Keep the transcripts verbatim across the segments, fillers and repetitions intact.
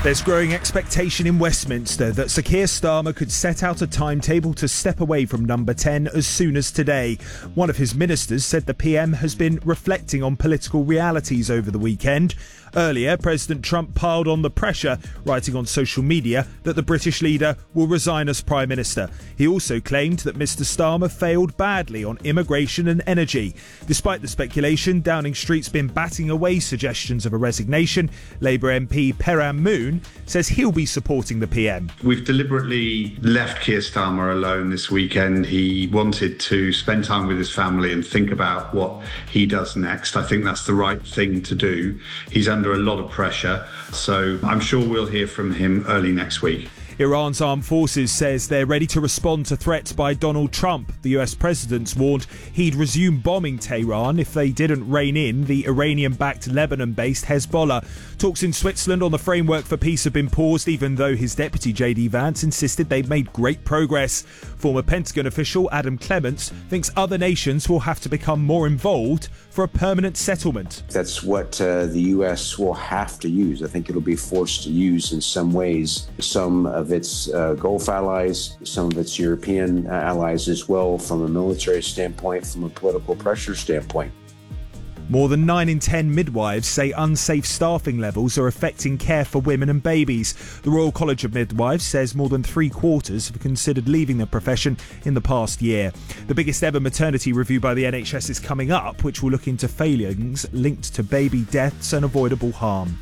There's growing expectation in Westminster that Sir Keir Starmer could set out a timetable to step away from number ten as soon as today. One of his ministers said the P M has been reflecting on political realities over the weekend. Earlier, President Trump piled on the pressure, writing on social media that the British leader will resign as Prime Minister. He also claimed that Mr Starmer failed badly on immigration and energy. Despite the speculation, Downing Street's been batting away suggestions of a resignation. Labour M P Peram Moon says he'll be supporting the P M. We've deliberately left Keir Starmer alone this weekend. He wanted to spend time with his family and think about what he does next. I think that's the right thing to do. He's under a lot of pressure, so I'm sure we'll hear from him early next week. Iran's armed forces says they're ready to respond to threats by Donald Trump. The U S president's warned he'd resume bombing Tehran if they didn't rein in the Iranian-backed Lebanon-based Hezbollah. Talks in Switzerland on the framework for peace have been paused, even though his deputy J D Vance insisted they've made great progress. Former Pentagon official Adam Clements thinks other nations will have to become more involved for a permanent settlement. That's what uh, the U S will have to use. I think it'll be forced to use in some ways. Some of its uh, Gulf allies, some of its European allies as well, from a military standpoint, from a political pressure standpoint. More than nine in ten midwives say unsafe staffing levels are affecting care for women and babies. The Royal College of Midwives says more than three quarters have considered leaving the profession in the past year. The biggest ever maternity review by the N H S is coming up, which will look into failings linked to baby deaths and avoidable harm.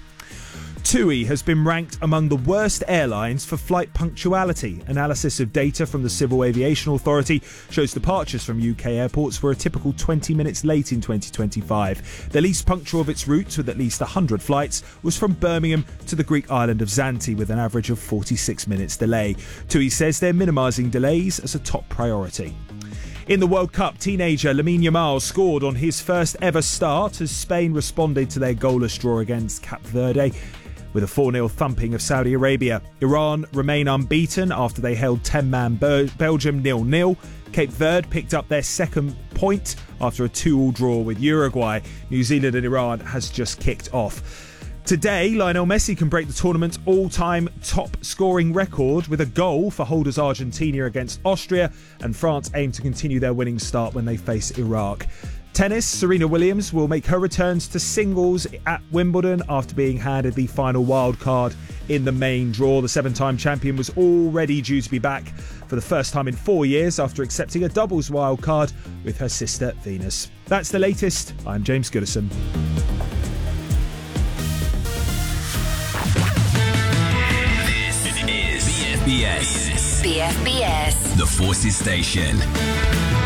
TUI has been ranked among the worst airlines for flight punctuality. Analysis of data from the Civil Aviation Authority shows departures from U K airports were a typical twenty minutes late in twenty twenty-five. The least punctual of its routes, with at least one hundred flights, was from Birmingham to the Greek island of Zante, with an average of forty-six minutes delay. TUI says they're minimising delays as a top priority. In the World Cup, teenager Lamine Yamal scored on his first ever start as Spain responded to their goalless draw against Cape Verde with a four nil thumping of Saudi Arabia. Iran remain unbeaten after they held ten-man Bel- Belgium nil nil. Cape Verde picked up their second point after a two all draw with Uruguay. New Zealand and Iran has just kicked off. Today, Lionel Messi can break the tournament's all-time top-scoring record with a goal for holders Argentina against Austria, and France aim to continue their winning start when they face Iraq. Tennis, Serena Williams will make her returns to singles at Wimbledon after being handed the final wild card in the main draw. The seven-time champion was already due to be back for the first time in four years after accepting a doubles wild card with her sister Venus. That's the latest. I'm James Goodison. This is B F B S. B F B S. The Forces Station.